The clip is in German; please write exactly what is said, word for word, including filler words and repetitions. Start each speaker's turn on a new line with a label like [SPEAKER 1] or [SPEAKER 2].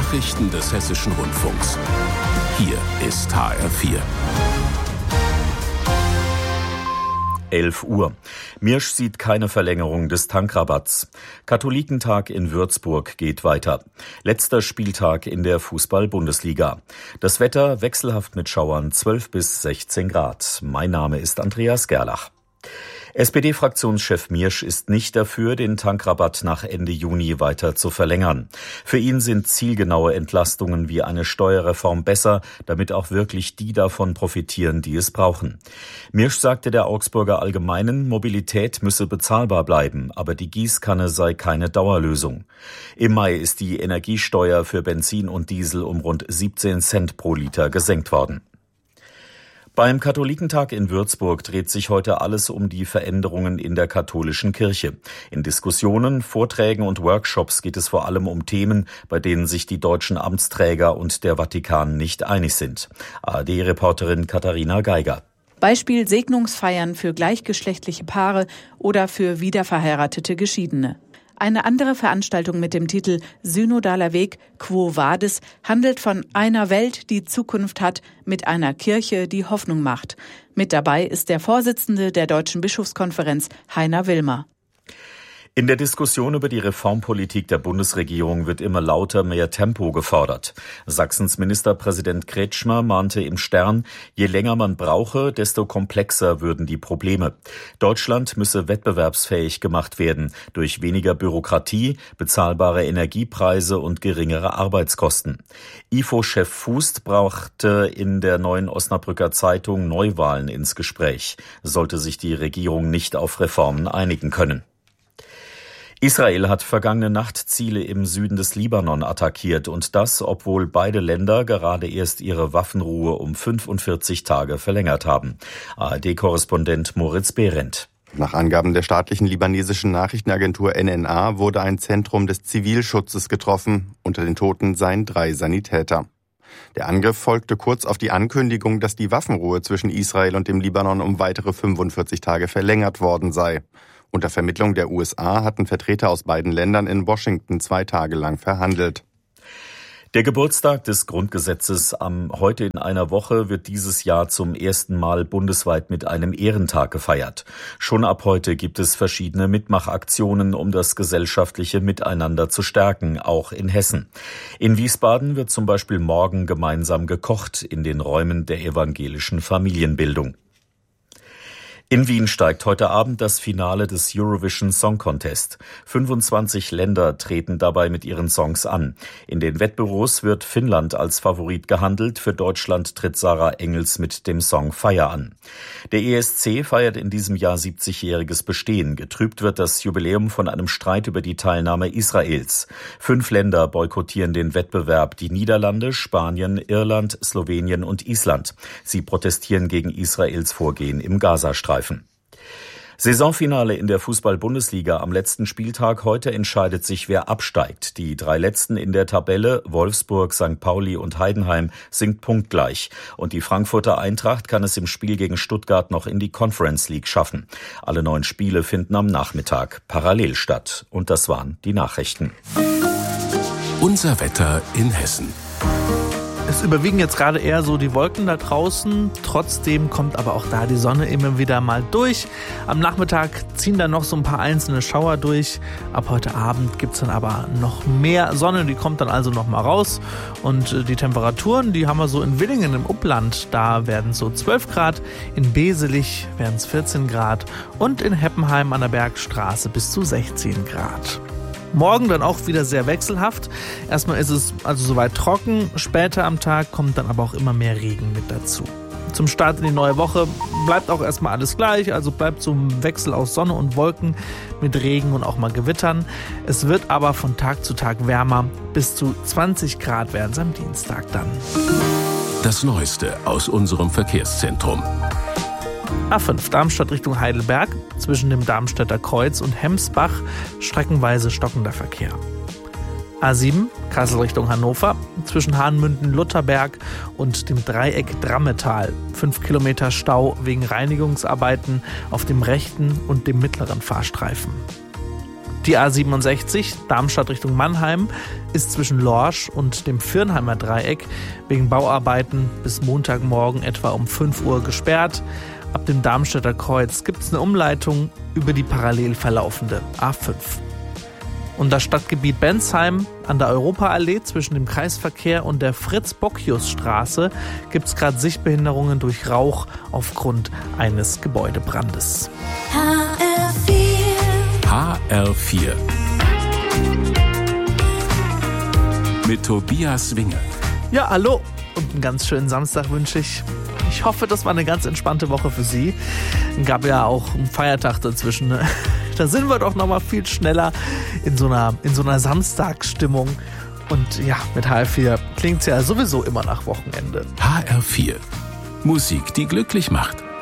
[SPEAKER 1] Nachrichten des Hessischen Rundfunks. Hier ist H R vier.
[SPEAKER 2] elf Uhr. Mirsch sieht keine Verlängerung des Tankrabatts. Katholikentag in Würzburg geht weiter. Letzter Spieltag in der Fußball-Bundesliga. Das Wetter wechselhaft mit Schauern, zwölf bis sechzehn Grad. Mein Name ist Andreas Gerlach. S P D-Fraktionschef Mirsch ist nicht dafür, den Tankrabatt nach Ende Juni weiter zu verlängern. Für ihn sind zielgenaue Entlastungen wie eine Steuerreform besser, damit auch wirklich die davon profitieren, die es brauchen. Mirsch sagte der Augsburger Allgemeinen, Mobilität müsse bezahlbar bleiben, aber die Gießkanne sei keine Dauerlösung. Im Mai ist die Energiesteuer für Benzin und Diesel um rund siebzehn Cent pro Liter gesenkt worden. Beim Katholikentag in Würzburg dreht sich heute alles um die Veränderungen in der katholischen Kirche. In Diskussionen, Vorträgen und Workshops geht es vor allem um Themen, bei denen sich die deutschen Amtsträger und der Vatikan nicht einig sind. A R D-Reporterin Katharina Geiger.
[SPEAKER 3] Beispiel Segnungsfeiern für gleichgeschlechtliche Paare oder für wiederverheiratete Geschiedene. Eine andere Veranstaltung mit dem Titel Synodaler Weg Quo Vadis handelt von einer Welt, die Zukunft hat, mit einer Kirche, die Hoffnung macht. Mit dabei ist der Vorsitzende der Deutschen Bischofskonferenz, Heiner Willmer.
[SPEAKER 2] In der Diskussion über die Reformpolitik der Bundesregierung wird immer lauter mehr Tempo gefordert. Sachsens Ministerpräsident Kretschmer mahnte im Stern, je länger man brauche, desto komplexer würden die Probleme. Deutschland müsse wettbewerbsfähig gemacht werden durch weniger Bürokratie, bezahlbare Energiepreise und geringere Arbeitskosten. I F O-Chef Fußt brachte in der Neuen Osnabrücker Zeitung Neuwahlen ins Gespräch, sollte sich die Regierung nicht auf Reformen einigen können. Israel hat vergangene Nacht Ziele im Süden des Libanon attackiert und das, obwohl beide Länder gerade erst ihre Waffenruhe um fünfundvierzig Tage verlängert haben. A R D-Korrespondent Moritz Behrendt.
[SPEAKER 4] Nach Angaben der staatlichen libanesischen Nachrichtenagentur N N A wurde ein Zentrum des Zivilschutzes getroffen. Unter den Toten seien drei Sanitäter. Der Angriff folgte kurz auf die Ankündigung, dass die Waffenruhe zwischen Israel und dem Libanon um weitere fünfundvierzig Tage verlängert worden sei. Unter Vermittlung der U S A hatten Vertreter aus beiden Ländern in Washington zwei Tage lang verhandelt.
[SPEAKER 2] Der Geburtstag des Grundgesetzes am heute in einer Woche wird dieses Jahr zum ersten Mal bundesweit mit einem Ehrentag gefeiert. Schon ab heute gibt es verschiedene Mitmachaktionen, um das gesellschaftliche Miteinander zu stärken, auch in Hessen. In Wiesbaden wird zum Beispiel morgen gemeinsam gekocht in den Räumen der evangelischen Familienbildung. In Wien steigt heute Abend das Finale des Eurovision Song Contest. fünfundzwanzig Länder treten dabei mit ihren Songs an. In den Wettbüros wird Finnland als Favorit gehandelt. Für Deutschland tritt Sarah Engels mit dem Song Feier an. Der E S C feiert in diesem Jahr siebzigjähriges Bestehen. Getrübt wird das Jubiläum von einem Streit über die Teilnahme Israels. Fünf Länder boykottieren den Wettbewerb. Die Niederlande, Spanien, Irland, Slowenien und Island. Sie protestieren gegen Israels Vorgehen im Gazastreifen. Saisonfinale in der Fußball-Bundesliga am letzten Spieltag. Heute entscheidet sich, wer absteigt. Die drei Letzten in der Tabelle, Wolfsburg, Sankt Pauli und Heidenheim, sind punktgleich. Und die Frankfurter Eintracht kann es im Spiel gegen Stuttgart noch in die Conference League schaffen. Alle neun Spiele finden am Nachmittag parallel statt. Und das waren die Nachrichten.
[SPEAKER 1] Unser Wetter in Hessen.
[SPEAKER 5] Es überwiegen jetzt gerade eher so die Wolken da draußen. Trotzdem kommt aber auch da die Sonne immer wieder mal durch. Am Nachmittag ziehen dann noch so ein paar einzelne Schauer durch. Ab heute Abend gibt's dann aber noch mehr Sonne. Die kommt dann also noch mal raus. Und die Temperaturen, die haben wir so in Willingen im Upland. Da werden es so zwölf Grad. In Beselich werden es vierzehn Grad. Und in Heppenheim an der Bergstraße bis zu sechzehn Grad. Morgen dann auch wieder sehr wechselhaft. Erstmal ist es also soweit trocken. Später am Tag kommt dann aber auch immer mehr Regen mit dazu. Zum Start in die neue Woche bleibt auch erstmal alles gleich. Also bleibt so ein Wechsel aus Sonne und Wolken mit Regen und auch mal Gewittern. Es wird aber von Tag zu Tag wärmer. Bis zu zwanzig Grad werden es am Dienstag dann.
[SPEAKER 1] Das Neueste aus unserem Verkehrszentrum.
[SPEAKER 5] A fünf Darmstadt Richtung Heidelberg, zwischen dem Darmstädter Kreuz und Hemsbach, streckenweise stockender Verkehr. A sieben Kassel Richtung Hannover, zwischen Hahnmünden-Lutherberg und dem Dreieck Drammetal, fünf Kilometer Stau wegen Reinigungsarbeiten auf dem rechten und dem mittleren Fahrstreifen. Die A siebenundsechzig, Darmstadt Richtung Mannheim, ist zwischen Lorsch und dem Virnheimer Dreieck wegen Bauarbeiten bis Montagmorgen etwa um fünf Uhr gesperrt. Ab dem Darmstädter Kreuz gibt es eine Umleitung über die parallel verlaufende A fünf. Und das Stadtgebiet Bensheim an der Europaallee zwischen dem Kreisverkehr und der Fritz-Bocchius-Straße gibt es gerade Sichtbehinderungen durch Rauch aufgrund eines Gebäudebrandes.
[SPEAKER 1] H R vier. H R vier. Mit Tobias Winge.
[SPEAKER 5] Ja, hallo und einen ganz schönen Samstag wünsche ich. Ich hoffe, das war eine ganz entspannte Woche für Sie. Gab ja auch einen Feiertag dazwischen. Ne? Da sind wir doch noch mal viel schneller in so einer, in so einer Samstagsstimmung. Und ja, mit H R vier klingt es ja sowieso immer nach Wochenende.
[SPEAKER 1] H R vier. Musik, die glücklich macht.